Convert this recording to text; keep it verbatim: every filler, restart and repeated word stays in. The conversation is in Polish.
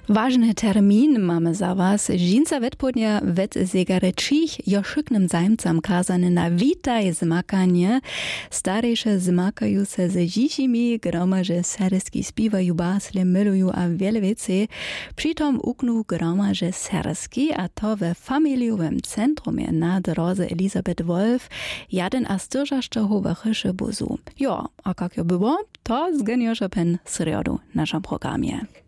Ważny termin mamy za was. Żinca wetpodnia wet zegareczich joszyknym zajmcam kazany na witaj zmakanie. Starejsze zmakają se ze dzisimi, gromarze serski śpiewają basle, mylują a wiele wiece. Przytom uknu gromarze serski, a to we familiowym centrumie na drodze Elisabeth Wolf, jeden a styrżaszczochu wachyszy buzu. Jo, a jak jo było, to zgniosza pen sriodu w naszym programie.